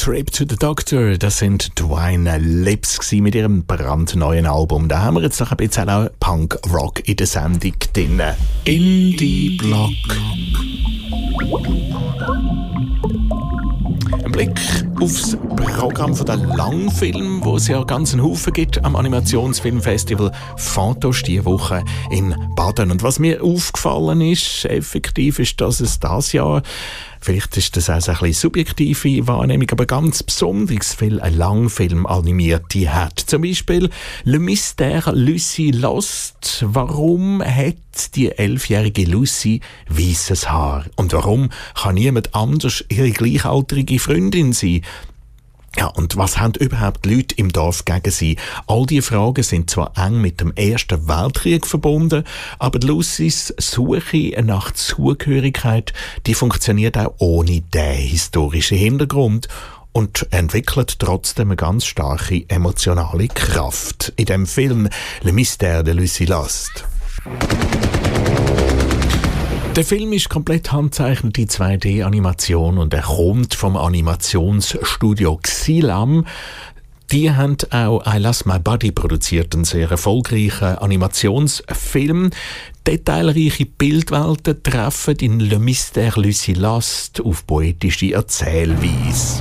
Trip to the Doctor, das sind Twine Lips mit ihrem brandneuen Album. Da haben wir jetzt noch ein bisschen auch Punk-Rock in der Sendung drin. Indie-Block. Ein Blick aufs Programm von den Langfilmen, wo es ja ganz einen Haufen gibt am Animationsfilmfestival Fantoche diese Woche in Baden. Und was mir aufgefallen ist, effektiv, ist, dass es dieses Jahr, vielleicht ist das auch so ein bisschen subjektive Wahrnehmung, aber ganz besonders viel ein Langfilm animierte hat. Zum Beispiel Le Mystère Lucy Lost. Warum hat die 11-jährige Lucy weisses Haar? Und warum kann niemand anders ihre gleichaltrige Freundin sein? Ja, und was haben überhaupt die Leute im Dorf gegen sie? All diese Fragen sind zwar eng mit dem Ersten Weltkrieg verbunden, aber Lucys Suche nach Zugehörigkeit, die funktioniert auch ohne den historischen Hintergrund und entwickelt trotzdem eine ganz starke emotionale Kraft. In dem Film Le Mystère de Lucy Lost. Der Film ist komplett handzeichnete 2D-Animation und er kommt vom Animationsstudio Xilam. Die haben auch I Lost My Body produziert, einen sehr erfolgreichen Animationsfilm. Detailreiche Bildwelten treffen in Le Mystère Lucy Lost auf poetische Erzählweise.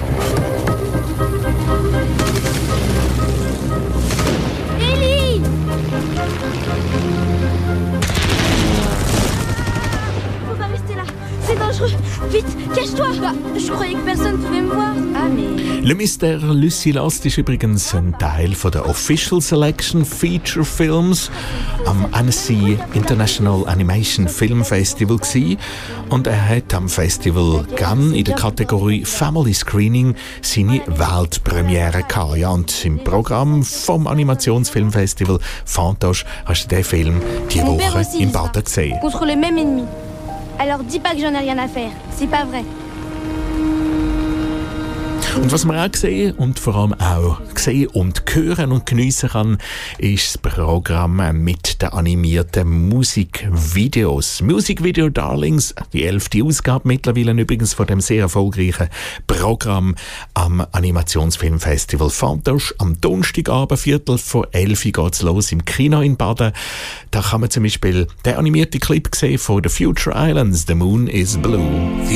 Vite, cache-toi! Je croyais que personne pouvait me voir. Ah, mais... Le Mystère Lucy Lost ist übrigens ein Teil von der Official Selection Feature Films am Annecy International Animation Film Festival gewesen. Und er hat am Festival Cannes in der Kategorie Family Screening seine Weltpremiere gehabt. Ja, und im Programm vom Animationsfilmfestival Fantoche hast du den Film diese Woche in Baden gesehen. Contre le même ennemi. Alors dis pas que j'en ai rien à faire. C'est pas vrai. Und was man auch sehen und vor allem auch sehen und hören und geniessen kann, ist das Programm mit den animierten Musikvideos. Music Video Darlings, die 11. Ausgabe mittlerweile übrigens von dem sehr erfolgreichen Programm am Animationsfilmfestival Fantoche. Am Donnerstagabend, 11:15 geht's los im Kino in Baden. Da kann man zum Beispiel den animierten Clip sehen von The Future Islands, The Moon is Blue.